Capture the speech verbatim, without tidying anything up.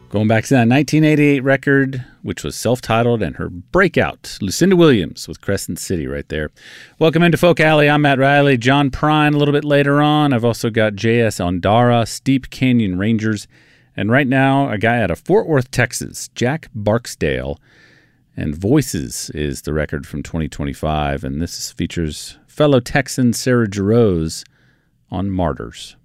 Going back to that nineteen eighty-eight record, which was self-titled, and her breakout, Lucinda Williams with Crescent City right there. Welcome into Folk Alley. I'm Matt Riley. John Prine a little bit later on. I've also got J S Ondara, Steep Canyon Rangers, and right now a guy out of Fort Worth, Texas, Jack Barksdale. And Voices is the record from twenty twenty-five, and this features fellow Texan Sarah Jarosz on Martyrs.